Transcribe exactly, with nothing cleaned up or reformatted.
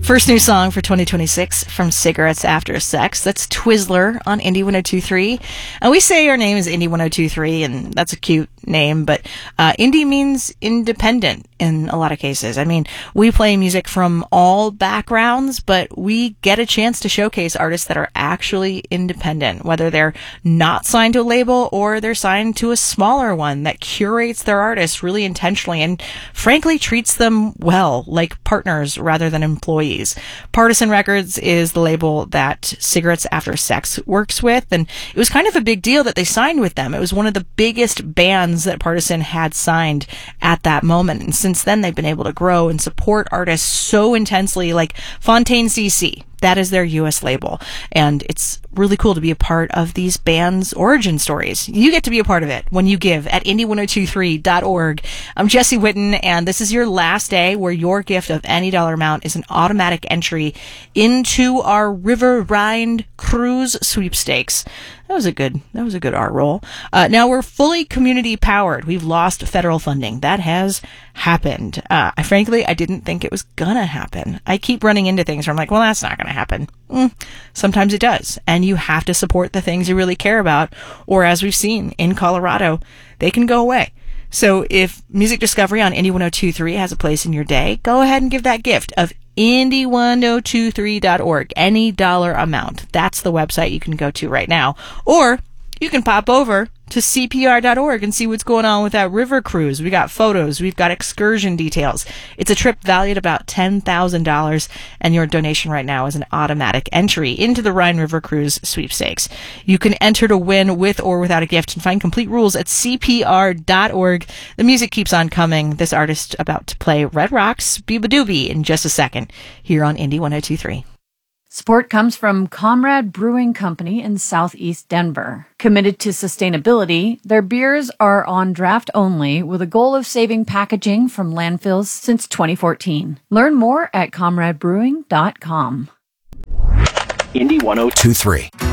First new song for twenty twenty-six from Cigarettes After Sex. That's Twizzler on Indie one oh two three. And we say our name is Indie one oh two three, and that's a cute name, but uh, indie means independent in a lot of cases. I mean, we play music from all backgrounds, but we get a chance to showcase artists that are actually independent, whether they're not signed to a label or they're signed to a smaller one that curates their artists really intentionally and frankly treats them well, like partners rather than employees. Partisan Records is the label that Cigarettes After Sex works with, and it was kind of a big deal that they signed with them. It was one of the biggest bands that Partisan had signed at that moment, and since then they've been able to grow and support artists so intensely, like Fontaine C C. That is their U S label, and it's really cool to be a part of these bands' origin stories. You get to be a part of it when you give at indie one oh two three dot org. I'm Jesse Whitten, and this is your last day where your gift of any dollar amount is an automatic entry into our River Rhine Cruise sweepstakes. That was a good, that was a good art roll. Uh, now we're fully community powered. We've lost federal funding. That has happened. Uh, I frankly, I didn't think it was gonna happen. I keep running into things where I'm like, well, that's not gonna happen. Mm, sometimes it does. And you have to support the things you really care about. Or as we've seen in Colorado, they can go away. So if Music Discovery on Indie one oh two three has a place in your day, go ahead and give that gift of indie one oh two three dot org. Any dollar amount. That's the website you can go to right now. Or you can pop over to C P R dot org and see what's going on with that river cruise. We got photos. We've got excursion details. It's a trip valued about ten thousand dollars, and your donation right now is an automatic entry into the Rhine River Cruise sweepstakes. You can enter to win with or without a gift and find complete rules at C P R dot org. The music keeps on coming. This artist about to play Red Rocks Biba Doobie in just a second here on Indie one oh two three. Support comes from Comrade Brewing Company in Southeast Denver. Committed to sustainability, their beers are on draft only with a goal of saving packaging from landfills since twenty fourteen. Learn more at comrade brewing dot com. Indie one oh two three.